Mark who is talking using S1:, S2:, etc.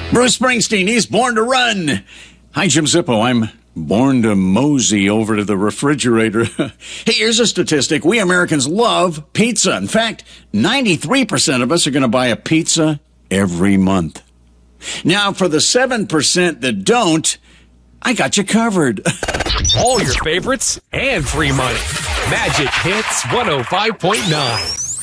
S1: Bruce Springsteen, he's born to run. Hi, Jim Zippo. I'm born to mosey over to the refrigerator. Hey, here's a statistic. We Americans love pizza. In fact, 93% of us are going to buy a pizza every month. Now, for the 7% that don't, I got you covered.
S2: All your favorites and free money. Magic Hits 105.9.